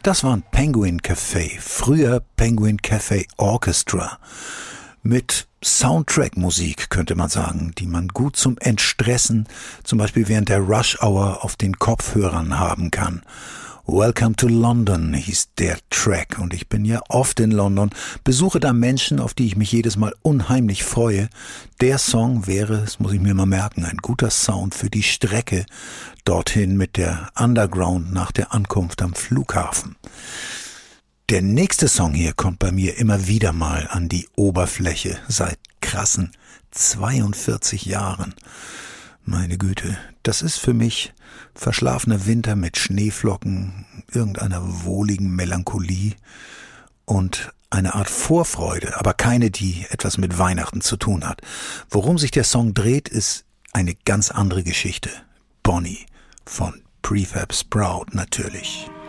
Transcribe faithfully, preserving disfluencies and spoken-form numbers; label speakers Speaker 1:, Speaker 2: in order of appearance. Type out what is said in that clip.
Speaker 1: Das war ein Penguin Café, früher Penguin Café Orchestra, mit Soundtrack-Musik, könnte man sagen, die man gut zum Entstressen, zum Beispiel während der Rush Hour auf den Kopfhörern haben kann. Welcome to London hieß der Track und ich bin ja oft in London, besuche da Menschen, auf die ich mich jedes Mal unheimlich freue. Der Song wäre, das muss ich mir mal merken, ein guter Sound für die Strecke dorthin mit der Underground nach der Ankunft am Flughafen. Der nächste Song hier kommt bei mir immer wieder mal an die Oberfläche seit krassen zweiundvierzig Jahren. Meine Güte, das ist für mich verschlafener Winter mit Schneeflocken, irgendeiner wohligen Melancholie und eine Art Vorfreude, aber keine, die etwas mit Weihnachten zu tun hat. Worum sich der Song dreht, ist eine ganz andere Geschichte. Bonnie von Prefab Sprout natürlich.